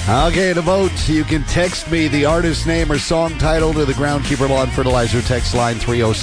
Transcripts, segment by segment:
Okay, to vote, you can text me the artist name or song title to the Groundkeeper Lawn Fertilizer text line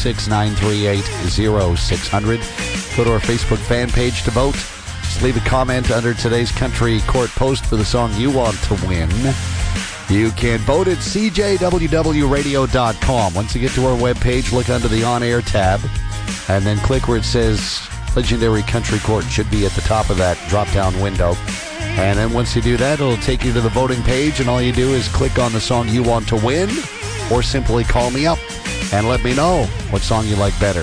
306-938-0600. Go to our Facebook fan page to vote. Just leave a comment under today's Country Court post for the song you want to win. You can vote at cjwwradio.com. Once you get to our webpage, look under the On-Air tab, and then click where it says Legendary Country Court. It should be at the top of that drop-down window. And then once you do that, it'll take you to the voting page, and all you do is click on the song you want to win, or simply call me up and let me know what song you like better.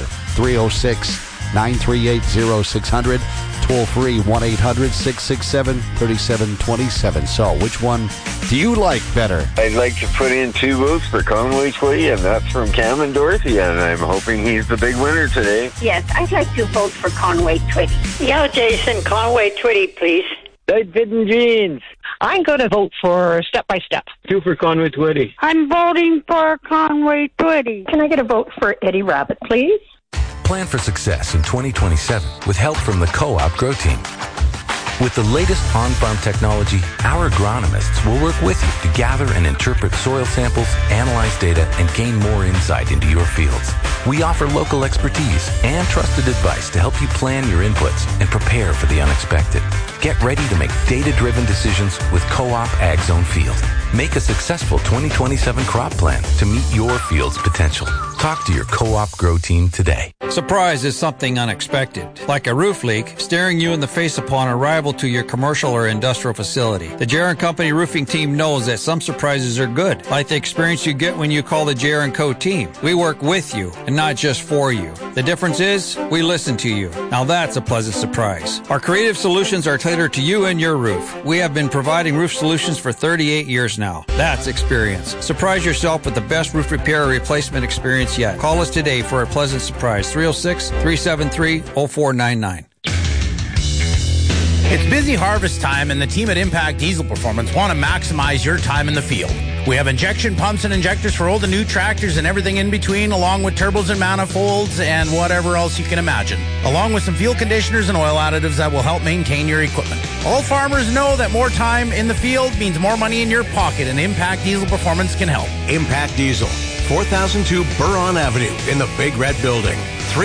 306-938-0600, toll-free 1-800-667-3727. So, which one do you like better? I'd like to put in 2 votes for Conway Twitty, and that's from Cam and Dorothy, and I'm hoping he's the big winner today. Yes, I'd like to vote for Conway Twitty. Yeah, Jason, Conway Twitty, please. Tight fitting jeans. I'm going to vote for Step by Step. 2 for Conway Twitty. I'm voting for Conway Twitty. Can I get a vote for Eddie Rabbit, please? Plan for success in 2027 with help from the Co-op Grow Team. With the latest on-farm technology, our agronomists will work with you to gather and interpret soil samples, analyze data, and gain more insight into your fields. We offer local expertise and trusted advice to help you plan your inputs and prepare for the unexpected. Get ready to make data-driven decisions with Co-op Ag Zone Field. Make a successful 2027 crop plan to meet your field's potential. Talk to your Co-op Grow Team today. Surprise is something unexpected, like a roof leak staring you in the face upon arrival to your commercial or industrial facility. The J.R. & Company roofing team knows that some surprises are good, like the experience you get when you call the J.R. & Co. team. We work with you and not just for you. The difference is we listen to you. Now that's a pleasant surprise. Our creative solutions are tailored to you and your roof. We have been providing roof solutions for 38 years now. That's experience. Surprise yourself with the best roof repair or replacement experience yet. Call us today for a pleasant surprise. 306-373-0499. It's busy harvest time, and the team at Impact Diesel Performance want to maximize your time in the field. We have injection pumps and injectors for old and new tractors and everything in between, along with turbos and manifolds and whatever else you can imagine, along with some fuel conditioners and oil additives that will help maintain your equipment. All farmers know that more time in the field means more money in your pocket, and Impact Diesel Performance can help. Impact Diesel, 4002 Buron Avenue in the Big Red Building.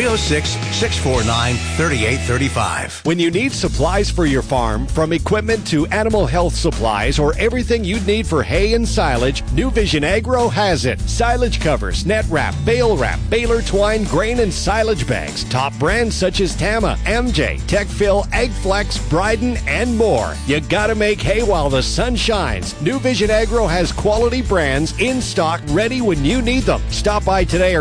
306-649-3835. When you need supplies for your farm, from equipment to animal health supplies or everything you'd need for hay and silage, New Vision Agro has it. Silage covers, net wrap, bale wrap, baler twine, grain and silage bags. Top brands such as Tama, MJ, TechFill, AgFlex, Bryden, and more. You gotta make hay while the sun shines. New Vision Agro has quality brands in stock ready when you need them. Stop by today or